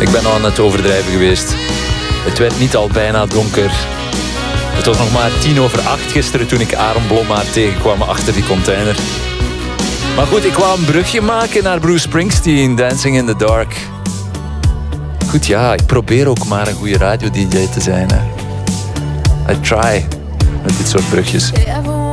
Ik ben al aan het overdrijven geweest. Het werd niet al bijna donker. Het was nog maar 7:50 gisteren toen ik Aaron Blommaert tegenkwam achter die container. Maar goed, ik wou een brugje maken naar Bruce Springsteen, Dancing in the Dark. Goed, ja, ik probeer ook maar een goede radio-dj te zijn. Hè. I try met dit soort brugjes.